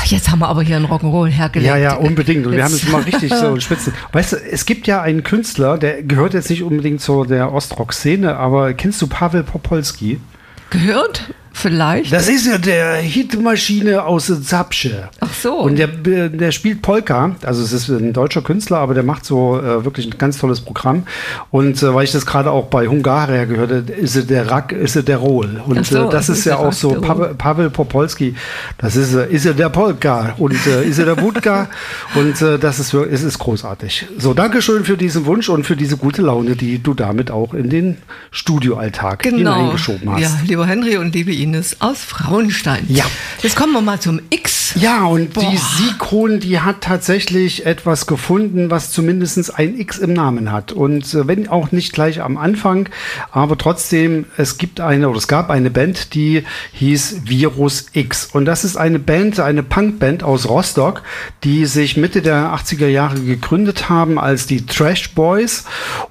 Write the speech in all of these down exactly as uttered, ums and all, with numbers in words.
jetzt haben wir aber hier einen Rock'n'Roll hergelegt. Ja, ja, unbedingt. Und jetzt. wir haben es mal richtig so in Spitzen. Weißt du, es gibt ja einen Künstler, der gehört jetzt nicht unbedingt zu der Ostrock-Szene, aber kennst du Paweł Popolski? Gehört? Vielleicht. Das ist ja der Hitmaschine aus Zabrze. Ach so. Und der, der spielt Polka. Also es ist ein deutscher Künstler, aber der macht so äh, wirklich ein ganz tolles Programm. Und äh, weil ich das gerade auch bei Hungaria gehört habe, ist er der Rack, ist er der Rohl. Und so, äh, das ist ja auch so, Paweł, Paweł Popolski, das ist, äh, ist er der Polka und äh, ist er der Wodka. Und äh, das ist, es ist großartig. So, Dankeschön für diesen Wunsch und für diese gute Laune, die du damit auch in den Studioalltag genau. hineingeschoben hast. Ja, lieber Henry und liebe Ines aus Frauenstein. Ja. Jetzt kommen wir mal zum X. Ja, und Boah. die Sigrun, die hat tatsächlich etwas gefunden, was zumindest ein X im Namen hat. Und äh, wenn auch nicht gleich am Anfang, aber trotzdem, es gibt eine, oder es gab eine Band, die hieß Virus X. Und das ist eine Band, eine Punkband aus Rostock, die sich Mitte der achtziger Jahre gegründet haben als die Trash Boys.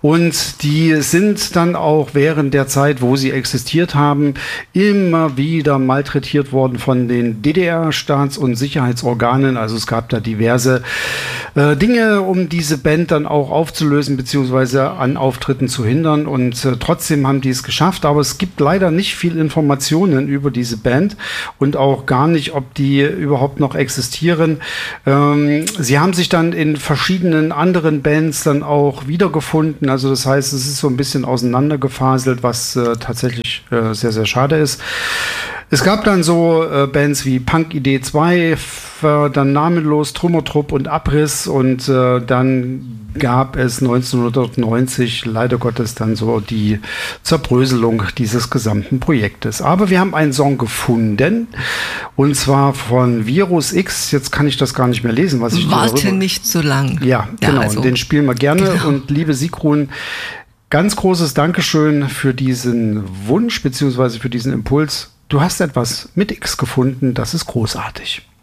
Und die sind dann auch während der Zeit, wo sie existiert haben, immer wieder malträtiert worden von den D D R-Staats- und Sicherheitsorganen. Also es gab da diverse äh, Dinge, um diese Band dann auch aufzulösen beziehungsweise an Auftritten zu hindern. Und äh, trotzdem haben die es geschafft. Aber es gibt leider nicht viel Informationen über diese Band und auch gar nicht, ob die überhaupt noch existieren. Ähm, sie haben sich dann in verschiedenen anderen Bands dann auch wiedergefunden. Also das heißt, es ist so ein bisschen auseinandergefaselt, was äh, tatsächlich äh, sehr, sehr schade ist. Es gab dann so äh, Bands wie Punk Idee zwei, f- dann Namenlos, Trümmertrupp und Abriss und äh, dann gab es neunzehnhundertneunzig leider Gottes dann so die Zerbröselung dieses gesamten Projektes. Aber wir haben einen Song gefunden und zwar von Virus X. Jetzt kann ich das gar nicht mehr lesen, was ich Warte darüber... nicht so lang. Ja, ja genau. also, den spielen wir gerne. genau. Und liebe Sigrun, ganz großes Dankeschön für diesen Wunsch beziehungsweise für diesen Impuls. Du hast etwas mit X gefunden, das ist großartig.